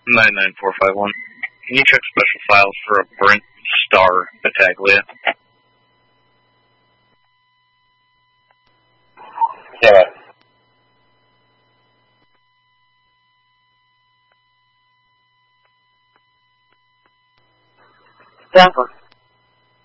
99451. Can you check special files for a Brent Star Battaglia? Yeah. Denver.